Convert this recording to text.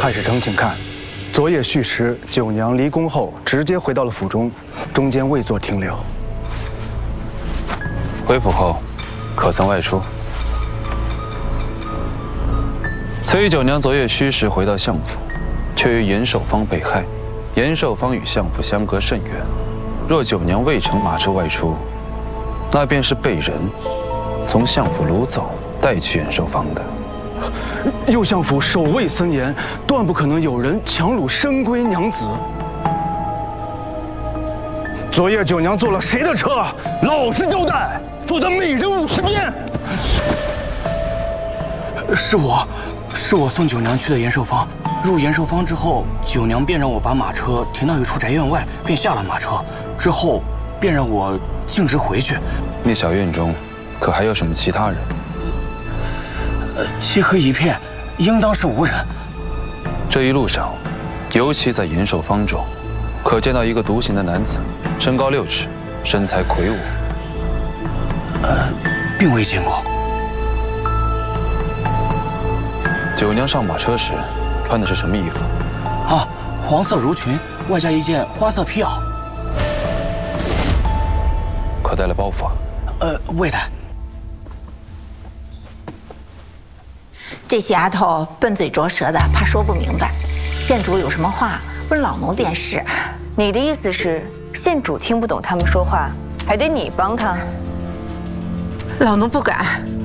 太史丞，请看，昨夜戌时，九娘离宫后，直接回到了府中，中间未作停留。 回府后，可曾外出？崔九娘昨夜戌时回到相府，却于严守方被害。严守方与相府相隔甚远，若九娘未乘马车外出，那便是被人从相府掳走，带去严守方的。 右相府守卫森严，断不可能有人强掳深闺娘子。昨夜九娘坐了谁的车？老实交代，否则每人50鞭。 是我送九娘去的严寿坊。入严寿坊之后，九娘便让我把马车停到一处宅院外，便下了马车。之后，便让我径直回去。 那小院中，可还有什么其他人？ 漆黑一片，应当是无人。 这一路上，尤其在严守坊中，可见到一个独行的男子，身高6尺，身材魁梧。 并未见过。 九娘上马车时，穿的是什么衣服？ 啊，黄色襦裙，外加一件花色皮袄。 可带了包袱啊？ 未带。 这些丫头笨嘴拙舌的，怕说不明白。县主有什么话问老奴便是。 你的意思是，县主听不懂他们说话，还得你帮他？ 老奴不敢。